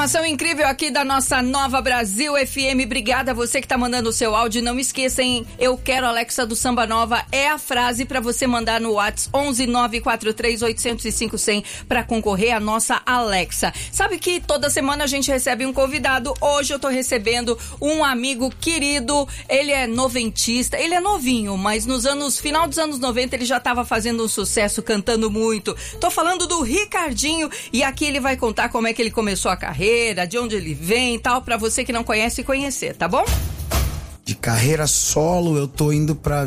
programação incrível aqui da nossa Nova Brasil FM. Obrigada a você que tá mandando o seu áudio. Não esqueça, hein? Eu quero Alexa do Samba Nova. É a frase para você mandar no WhatsApp 11 943 805 100 para concorrer à nossa Alexa. Sabe que toda semana a gente recebe um convidado. Hoje eu tô recebendo um amigo querido. Ele é noventista. Ele é novinho, mas final dos anos 90 ele já tava fazendo um sucesso, cantando muito. Tô falando do Ricardinho e aqui ele vai contar como é que ele começou a carreira, de onde ele vem e tal, pra você que não conhece conhecer, tá bom? De carreira solo, eu tô indo pra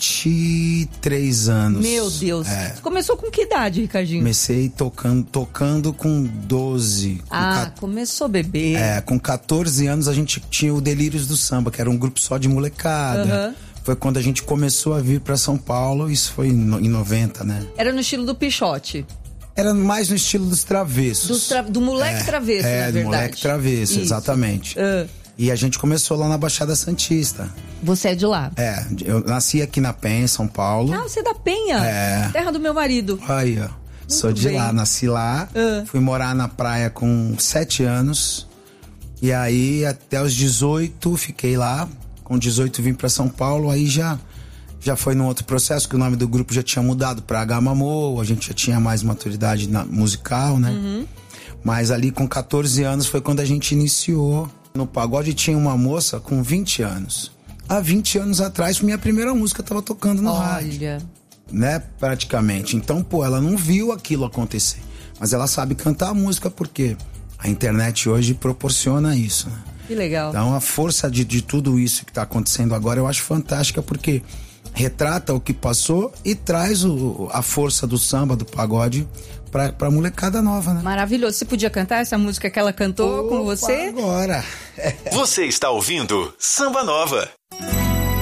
23 anos. Meu Deus. Começou com que idade, Ricardinho? Comecei tocando com 12. Começou bebê. Com 14 anos a gente tinha o Delírios do Samba, que era um grupo só de molecada. Foi quando a gente começou a vir pra São Paulo, isso foi em 90, né? Era no estilo do Pichote. Era mais no estilo dos Travessos. Do moleque travesso, na verdade. Do moleque travesso, exatamente. E a gente começou lá na Baixada Santista. Você é de lá? Eu nasci aqui na Penha, em São Paulo. Ah, você é da Penha? Terra do meu marido. Aí, ó. Sou de lá, nasci lá. Fui morar na praia com 7 anos. E aí, até os 18, fiquei lá. Com 18 vim pra São Paulo, aí já foi num outro processo, que o nome do grupo já tinha mudado pra H Mamô, a gente já tinha mais maturidade musical, né? Mas ali com 14 anos foi quando a gente iniciou. No pagode tinha uma moça com 20 anos. Há 20 anos atrás, minha primeira música tava tocando no rádio. Né? Praticamente. Então, ela não viu aquilo acontecer. Mas ela sabe cantar a música porque a internet hoje proporciona isso, né? Que legal. Então a força de tudo isso que tá acontecendo agora eu acho fantástica, porque retrata o que passou e traz a força do samba, do pagode pra molecada nova, né? Maravilhoso. Você podia cantar essa música que ela cantou com você? Agora. Você está ouvindo Samba Nova.